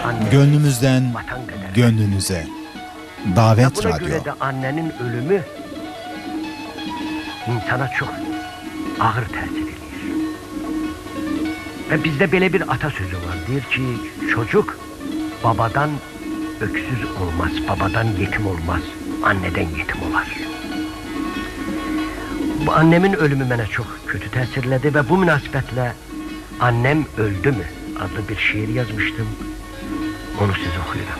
anne. Gönlümüzden gönlünüze. Davet Buna Radyo. göre de annenin ölümü insana çok ağır tesir ediyor. Ve bizde böyle bir atasözü var. Diyor ki çocuk babadan öksüz olmaz, babadan yetim olmaz, anneden yetim olar. Bu annemin ölümü bana çok kötü tesirledi ve bu münasebetle Annem Öldü Mü adlı bir şiir yazmıştım. Onu size okuyuram.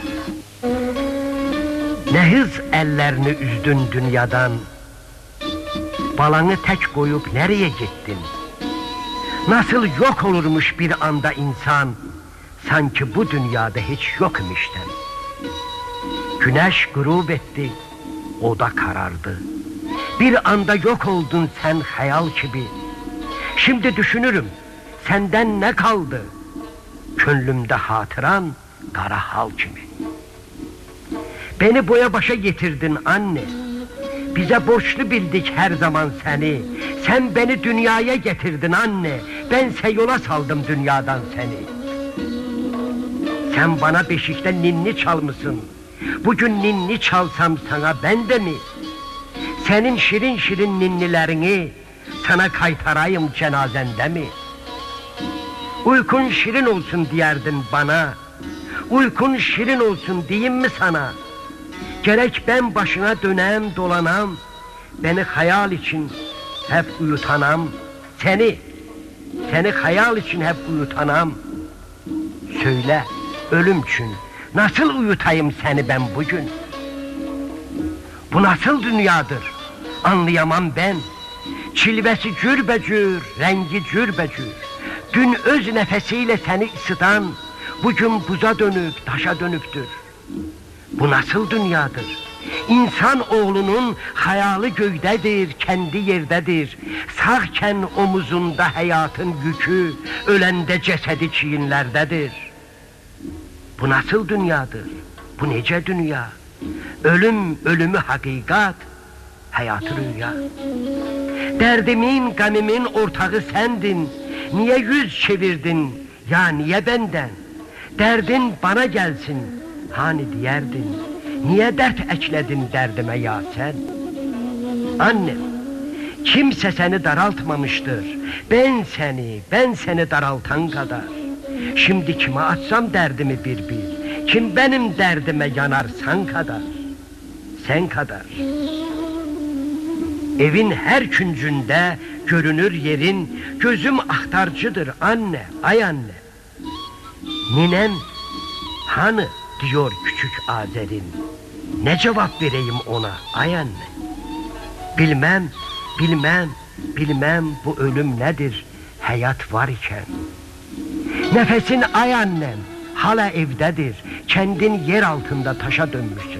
Ne hız ellerini üzdün dünyadan, balanı tek koyup nereye gittin? Nasıl yok olurmuş bir anda insan, sanki bu dünyada hiç yok imişten. Güneş grup etti, o da karardı. Bir anda yok oldun sen hayal gibi. Şimdi düşünürüm, senden ne kaldı? Gönlümde hatıran kara hal gibi. Beni boya başa getirdin anne. Bize borçlu bildik her zaman seni. Sen beni dünyaya getirdin anne. Bense yola saldım dünyadan seni. Sen bana beşikte ninni çalmışsın. Bugün ninni çalsam sana ben de mi? Senin şirin şirin ninnilerini sana kaytarayım cenazende mi? Uykun şirin olsun diyerdin bana. Uykun şirin olsun diyeyim mi sana? Gerek ben başına dönem dolanam, beni hayal için hep uyutanam. Seni hayal için hep uyutanam. Söyle ölüm için nasıl uyutayım seni ben bugün? Bu nasıl dünyadır? Anlayamam ben. Çilvesi cürbecür, rengi cürbecür. Dün öz nefesiyle seni ısıtan, bugün buza dönüp taşa dönüptür. Bu nasıl dünyadır? İnsan oğlunun hayali gökdedir, kendi yerdedir. Sağken omuzunda hayatın yükü, ölende cesedi çiğinlerdedir. Bu nasıl dünyadır? Bu nece dünya? Ölüm ölümü hakikat, hayatı rüya. Derdimin, gamimin ortağı sendin. Niye yüz çevirdin? Ya niye benden? Derdin bana gelsin, hani diyerdin. Niye dert ekledin derdime ya sen? Annem, kimse seni daraltmamıştır. Ben seni daraltan kadar. Şimdi kime açsam derdimi bir, kim benim derdime yanar sen kadar. Sen kadar. Evin her küncünde görünür yerin, gözüm ahtarcıdır anne, ay anne. Ninem hani diyor küçük Azer'in, ne cevap vereyim ona ay anne? Bilmem bu ölüm nedir hayat var iken. Nefesin ay annem hala evdedir, kendin yer altında taşa dönmüşsün.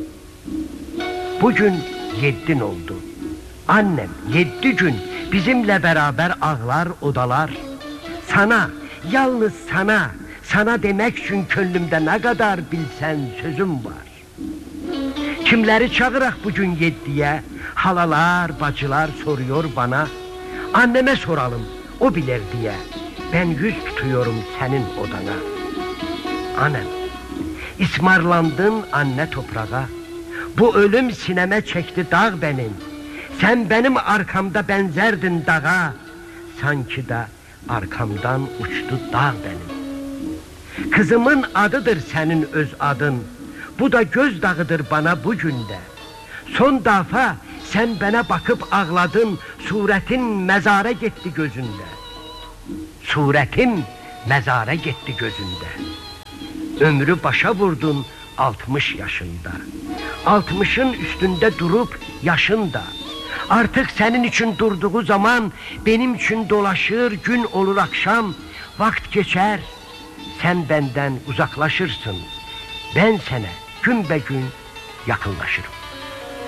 Bugün 7 oldu. Annem 7 gün bizimle beraber ağlar odalar. Sana, yalnız sana demek için gönlümde ne kadar bilsen sözüm var. Kimleri çağırak bugün 7'ye? Halalar, bacılar soruyor bana. Anneme soralım, o bilir diye. Ben yüz tutuyorum senin odana. Annem, ismarlandın anne toprağa. Bu ölüm sineme çekti dağ benim. Sen benim arkamda benzerdin dağa. Sanki de arkamdan uçtu dağ benim. Kızımın adıdır senin öz adın. Bu da gözdağıdır bana bugün de. Son defa sen bana bakıp ağladın. Suretin mezara gitti gözünde. Suretin mezara gitti gözünde. Ömrü başa vurdun 60 yaşında. 60'ın üstünde durup yaşında. Artık senin için durduğu zaman benim için dolaşır, gün olur akşam. Vakt geçer, sen benden uzaklaşırsın. Ben sana gün be gün yakınlaşırım.